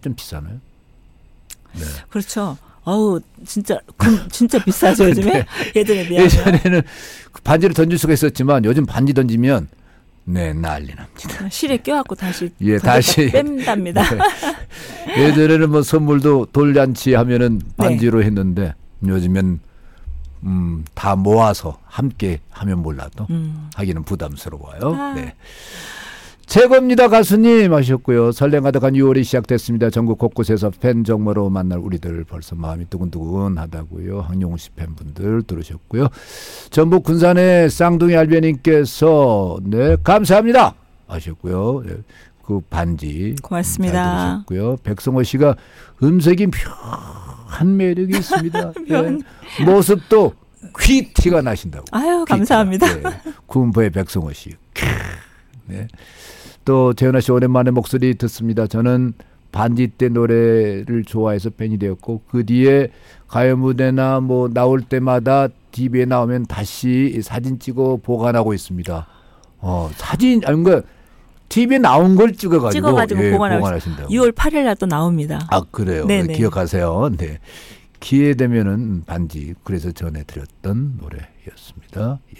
좀 비싸나요? 네. 그렇죠. 어우, 진짜 비싸죠, 요즘에? 네. 예전에 비하면. 예전에는 반지를 던질 수가 있었지만 요즘 반지 던지면 네, 난리 납니다. 실에 껴갖고 다시 다시 뺀답니다. 네. 예전에는 뭐 선물도 돌잔치 하면은 반지로 했는데 요즘엔 다 모아서 함께 하면 몰라도 하기는 부담스러워요. 네. 최고입니다 가수님 하셨고요. 설렘 가득한 6월이 시작됐습니다. 전국 곳곳에서 팬 정모로 만날 우리들 벌써 마음이 두근두근하다고요. 황용우 씨 팬분들 들으셨고요. 전북 군산의 쌍둥이 알베님께서 네 감사합니다 하셨고요. 네, 그 반지 고맙습니다. 잘 들으셨고요. 백성호 씨가 음색이 묘한 매력이 있습니다. 네. 모습도 퀴티가 나신다고. 아유 감사합니다. 네. 군포의 백성호 씨. 네. 또 재현아 씨 오랜만에 목소리 듣습니다. 저는 반지 때 노래를 좋아해서 팬이 되었고 그 뒤에 가요 무대나 뭐 나올 때마다 TV에 나오면 다시 사진 찍어 보관하고 있습니다. 사진 아니 그 TV에 나온 걸 찍어가지고 예, 보관하신다고. 6월 8일 날 또 나옵니다. 아 그래요. 네, 기억하세요. 네. 기회 되면은 반지 그래서 전해드렸던 노래였습니다. 예.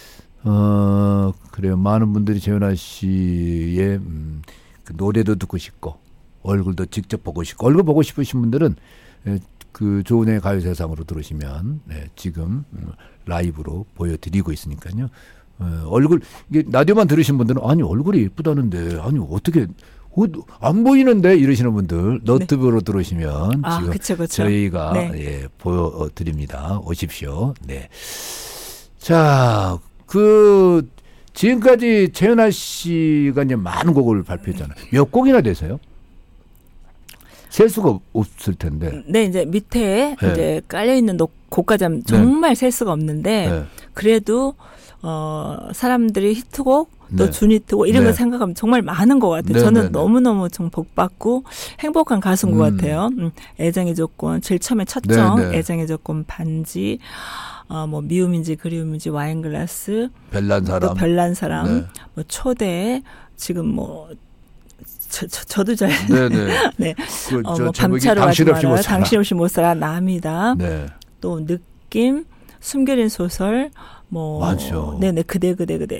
그래요. 많은 분들이 재현아 씨의 그 노래도 듣고 싶고 얼굴도 직접 보고 싶고 얼굴 보고 싶으신 분들은 그 조은의 가요세상으로 들으시면 지금 라이브로 보여드리고 있으니까요. 얼굴 이게 라디오만 들으신 분들은 아니 얼굴이 예쁘다는데 아니 어떻게 안 보이는데 이러시는 분들 너튜브로 들으시면 지금 그쵸. 저희가 예, 보여드립니다. 오십시오. 네. 자. 지금까지 재현아 씨가 이제 많은 곡을 발표했잖아요. 몇 곡이나 되세요? 셀 수가 없을 텐데. 네, 이제 밑에 이제 깔려있는 곡까지 하면 정말 셀 수가 없는데, 그래도, 사람들이 히트곡, 또 준히트곡, 이런 거 생각하면 정말 많은 것 같아요. 저는 너무너무 좀 복받고 행복한 가수인 것 같아요. 애정의 조건, 제일 처음에 첫정, 애정의 조건, 반지, 뭐 미움인지 그리움인지 와인글라스, 별난 사람, 뭐 초대, 지금 뭐 저도 잘 네. 뭐 밤차로 가지 말아요. 당신 없이 못 살아. 남이다. 또 느낌, 숨겨진 소설, 뭐 맞죠. 네네 그대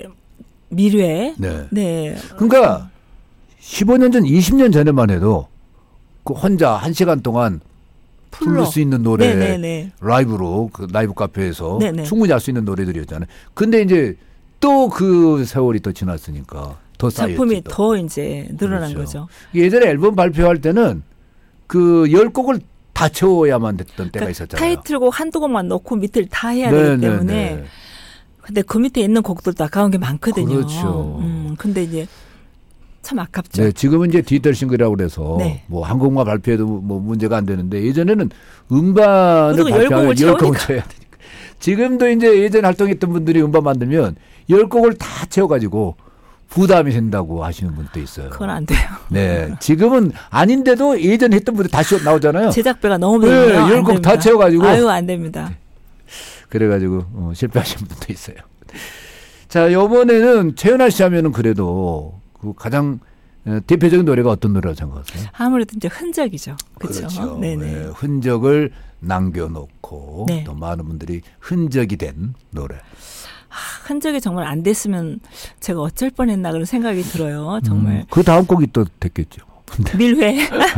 미래. 네. 그러니까 15년 전, 20년 전에만 해도 그 혼자 1시간 동안 부를 수 있는 노래 라이브로 그 라이브 카페에서 충분히 할 수 있는 노래들이었잖아요. 근데 이제 또 그 세월이 또 지났으니까 더 쌓였죠. 작품이 더 이제 늘어난 거죠. 예전에 앨범 발표할 때는 그 10곡을 다 채워야만 됐던 때가 있었잖아요. 타이틀곡 한두 곡만 넣고 밑을 다 해야 되기 때문에. 근데 그 밑에 있는 곡들도 아까운 게 많거든요. 그렇죠. 근데 이제 참 아깝죠. 네, 지금은 이제 디지털 싱글이라고 그래서 뭐 한 곡만 발표해도 뭐 문제가 안 되는데 예전에는 음반을 발표하면 10곡을 채워야 되니까. 지금도 이제 예전에 활동했던 분들이 음반 만들면 10곡을 다 채워가지고 부담이 된다고 하시는 분도 있어요. 그건 안 돼요. 네, 지금은 아닌데도 예전에 했던 분들 다시 나오잖아요. 제작비가 너무 들어요. 10곡 다 채워가지고. 아유, 안 됩니다. 네. 그래가지고 실패하신 분도 있어요. 자, 이번에는 최연아 씨 하면은 그래도 그 가장 대표적인 노래가 어떤 노래라고 생각하세요? 아무래도 이제 흔적이죠. 그렇죠. 네네. 네, 흔적을 남겨놓고 또 많은 분들이 흔적이 된 노래. 흔적이 정말 안 됐으면 제가 어쩔 뻔했나 그런 생각이 들어요. 정말. 그 다음 곡이 또 됐겠죠. 밀회.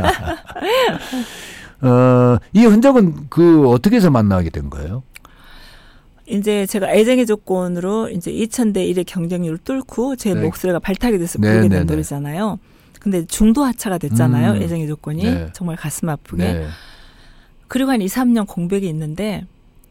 이 흔적은 그 어떻게 해서 만나게 된 거예요? 이제 제가 애정의 조건으로 이제 2000대 1의 경쟁률을 뚫고 제 목소리가 발탁이 돼서 부르게 된 노래잖아요. 근데 중도 하차가 됐잖아요. 애정의 조건이. 정말 가슴 아프게. 그리고 한 2, 3년 공백이 있는데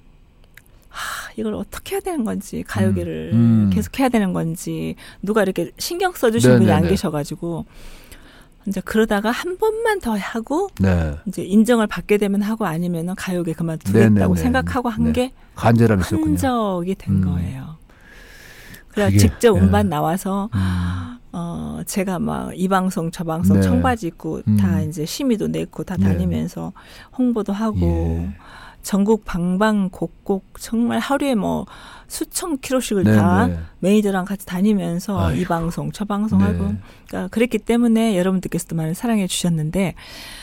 이걸 어떻게 해야 되는 건지 가요계를 계속 해야 되는 건지 누가 이렇게 신경 써주신 분이 안 계셔가지고 이제 그러다가 한 번만 더 하고 이제 인정을 받게 되면 하고 아니면은 가요계 그만두겠다고 생각하고 한 게 간절함이 있었군요. 흔적이 된 거예요. 그래서 직접 음반 나와서 제가 막 이 방송 저 방송 청바지 입고 다 이제 심의도 냈고 다 다니면서 홍보도 하고 전국 방방곡곡 정말 하루에 뭐 수천 킬로씩을 다 매니저랑 같이 다니면서 이 방송 저 방송 하고 그러니까 그랬기 때문에 여러분들께서도 많이 사랑해 주셨는데